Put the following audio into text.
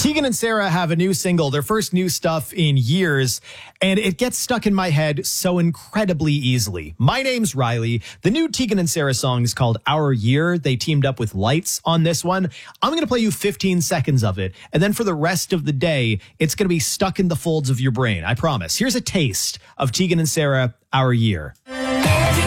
Tegan and Sara have a new single, their first new stuff in years, and it gets stuck in my head so incredibly easily. My name's Riley. The new Tegan and Sara song is called Our Year. They teamed up with Lights on this one. I'm going to play you 15 seconds of it, and then for the rest of the day, it's going to be stuck in the folds of your brain, I promise. Here's a taste of Tegan and Sara, Our Year.